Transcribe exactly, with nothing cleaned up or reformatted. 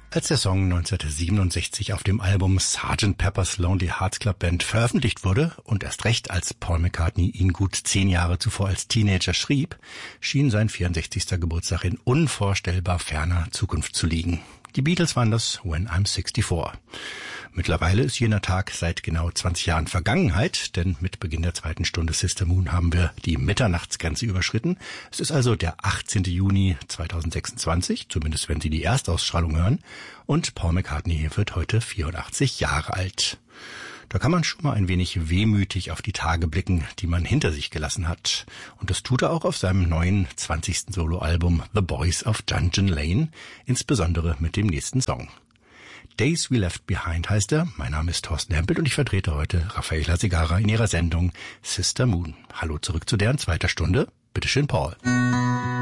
Als der Song neunzehnhundertsiebenundsechzig auf dem Album Sergeant Pepper's Lonely Hearts Club Band veröffentlicht wurde und erst recht als Paul McCartney ihn gut zehn Jahre zuvor als Teenager schrieb, schien sein vierundsechzigster Geburtstag in unvorstellbar ferner Zukunft zu liegen. Die Beatles waren das When I'm sixty-four. Mittlerweile ist jener Tag seit genau zwanzig Jahren Vergangenheit, denn mit Beginn der zweiten Stunde Sister Moon haben wir die Mitternachtsgrenze überschritten. Es ist also der achtzehnten Juni zweitausendsechsundzwanzig, zumindest wenn Sie die Erstausstrahlung hören, und Paul McCartney wird heute vierundachtzig Jahre alt. Da kann man schon mal ein wenig wehmütig auf die Tage blicken, die man hinter sich gelassen hat. Und das tut er auch auf seinem neuen zwanzigsten Soloalbum The Boys of Dungeon Lane, insbesondere mit dem nächsten Song. Days We Left Behind heißt er. Mein Name ist Thorsten Hempel und ich vertrete heute Raffaella Segarra in ihrer Sendung Sister Moon. Hallo zurück zu deren zweiter Stunde. Bitteschön, Paul.